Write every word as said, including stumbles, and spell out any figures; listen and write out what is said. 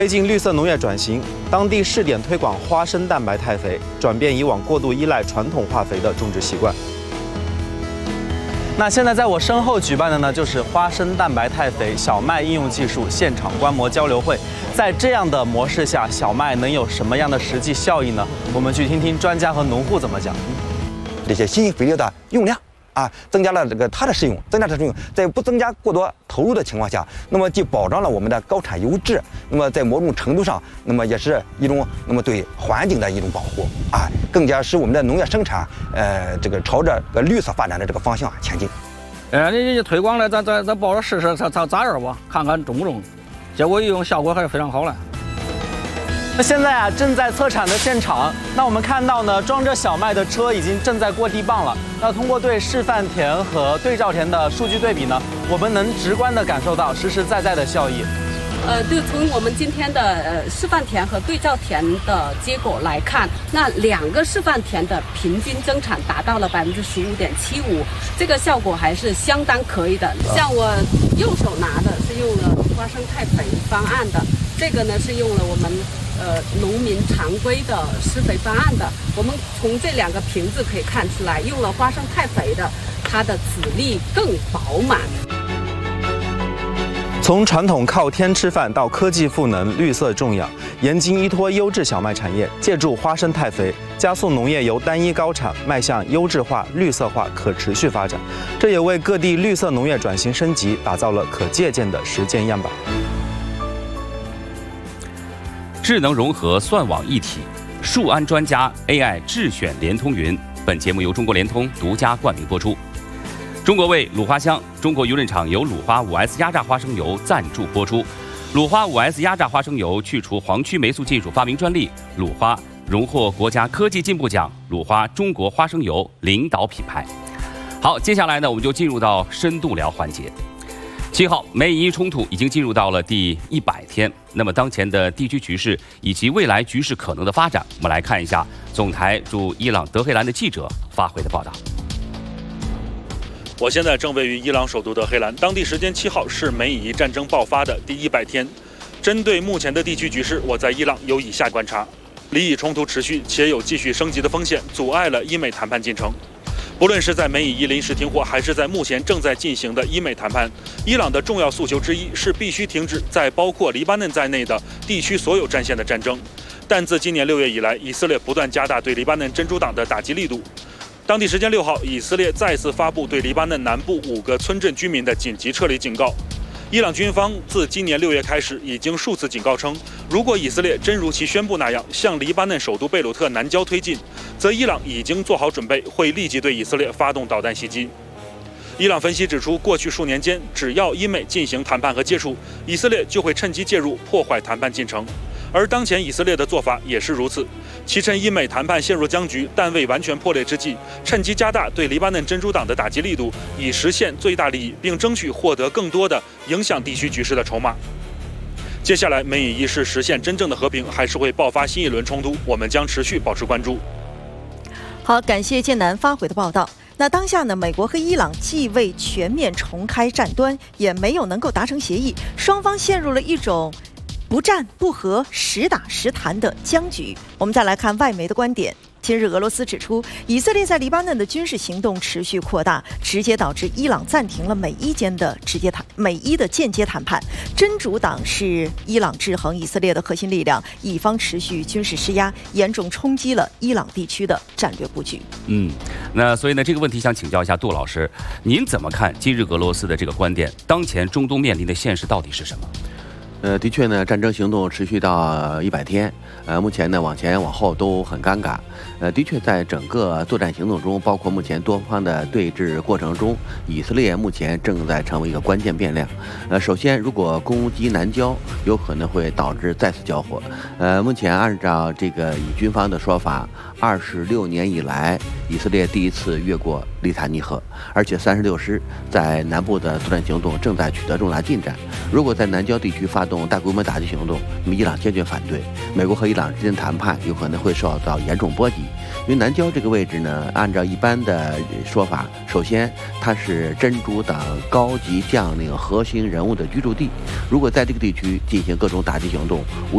推进绿色农业转型，当地试点推广花生蛋白肽肥，转变以往过度依赖传统化肥的种植习惯。那现在在我身后举办的呢，就是花生蛋白肽肥小麦应用技术现场观摩交流会。在这样的模式下，小麦能有什么样的实际效益呢？我们去听听专家和农户怎么讲。 这些新型肥料的用量。 啊，增加了这个它的使用，增加它的使用，在不增加过多投入的情况下，那么既保障了我们的高产优质，那么在某种程度上，那么也是一种那么对环境的一种保护啊，更加使我们的农业生产呃这个朝着个绿色发展的这个方向前进。 呃，你你推广了，咱咱咱抱着试试，它它咋样吧，看看中不中，结果一用效果还是非常好了。 那现在啊，正在测产的现场，那我们看到呢，装着小麦的车已经正在过地磅了。那通过对示范田和对照田的数据对比呢，我们能直观地感受到实实在在的效益。 呃，就从我们今天的呃示范田和对照田的结果来看，那两个示范田的平均增产达到了百分之十五点七五，这个效果还是相当可以的。像我右手拿的是用了花生肽肥方案的，这个呢是用了我们。 呃，农民常规的施肥方案的，我们从这两个瓶子可以看出来，用了花生肽肥的，它的籽粒更饱满。 从传统靠天吃饭到科技赋能绿色种养，盐津依托优质小麦产业，借助花生肽肥，加速农业由单一高产迈向优质化、绿色化、可持续发展。这也为各地绿色农业转型升级打造了可借鉴的实践样板。 智能融合算网一体，数安专家 A I 智选联通云。本节目由中国联通独家冠名播出。中国味鲁花香，中国鱼润厂由鲁花 五 S 压榨花生油赞助播出。鲁花 五 S 压榨花生油去除黄曲霉素技术发明专利，鲁花荣获国家科技进步奖，鲁花中国花生油领导品牌。好，接下来呢，我们就进入到深度聊环节。 七号，美以伊冲突已经进入到了第一百天。那么，当前的地区局势以及未来局势可能的发展，我们来看一下总台驻伊朗德黑兰的记者发回的报道。 我现在正位于伊朗首都德黑兰，当地时间七号是美以伊战争爆发的第一百天。针对目前的地区局势，我在伊朗有以下观察：里以冲突持续且有继续升级的风险，阻碍了伊美谈判进程。 不论是在美以伊临时停火，还是在目前正在进行的伊美谈判，伊朗的重要诉求之一是必须停止在包括黎巴嫩在内的地区所有战线的战争。但自今年六月以来，以色列不断加大对黎巴嫩真主党的打击力度。当地时间六号，以色列再次发布对黎巴嫩南部五个村镇居民的紧急撤离警告。 伊朗军方自今年六月开始，已经数次警告称，如果以色列真如其宣布那样向黎巴嫩首都贝鲁特南郊推进，则伊朗已经做好准备，会立即对以色列发动导弹袭击。伊朗分析指出，过去数年间，只要伊美进行谈判和接触，以色列就会趁机介入，破坏谈判进程。而当前以色列的做法也是如此，其趁伊美谈判陷入僵局但未完全破裂之际，趁机加大对黎巴嫩真主党的打击力度，以实现最大利益，并争取获得更多的影响地区局势的筹码。接下来，美以伊是实现真正的和平，还是会爆发新一轮冲突？我们将持续保持关注。 好，感谢建南发回的报道。 那当下呢？美国和伊朗既未全面重开战端，也没有能够达成协议，双方陷入了一种不战不和、实打实谈的僵局。我们再来看外媒的观点。近日，俄罗斯指出，以色列在黎巴嫩的军事行动持续扩大，直接导致伊朗暂停了美伊间的直接谈美伊的间接谈判。真主党是伊朗制衡以色列的核心力量，以方持续军事施压，严重冲击了伊朗地区的战略布局。 嗯，那所以呢，这个问题想请教一下杜老师，您怎么看今日俄罗斯的这个观点？当前中东面临的现实到底是什么？ 呃，的确呢，战争行动持续到一百天，呃，目前呢往前往后都很尴尬。呃，的确在整个作战行动中，包括目前多方的对峙过程中，以色列目前正在成为一个关键变量。呃，首先，如果攻击南郊，有可能会导致再次交火。呃，目前按照这个以军方的说法，二十六年以来，以色列第一次越过利塔尼河，而且三十六师在南部的作战行动正在取得重大进展。如果在南郊地区发动大规模打击行动，那么伊朗坚决反对。美国和伊朗之间谈判有可能会受到严重波及，因为南郊这个位置呢，按照一般的说法，首先它是真主党高级将领核心人物的居住地，如果在这个地区进行各种打击行动，无